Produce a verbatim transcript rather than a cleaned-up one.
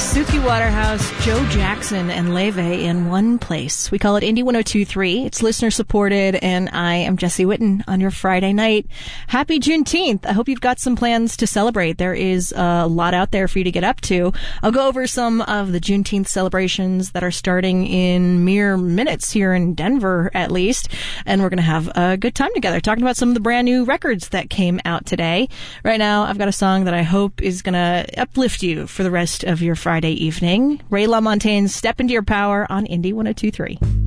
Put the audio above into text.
Suki Waterhouse, Joe Jackson, and Leve in one place. We call it Indie one oh two point three. It's listener supported, and I am Jessie Witten on your Friday night. Happy Juneteenth. I hope you've got some plans to celebrate. There is a lot out there for you to get up to. I'll go over some of the Juneteenth celebrations that are starting in mere minutes here in Denver, at least, and we're going to have a good time together talking about some of the brand new records that came out today. Right now, I've got a song that I hope is going to uplift you for the rest of your Friday evening. Ray LaMontagne's Step Into Your Power on Indie one oh two point three.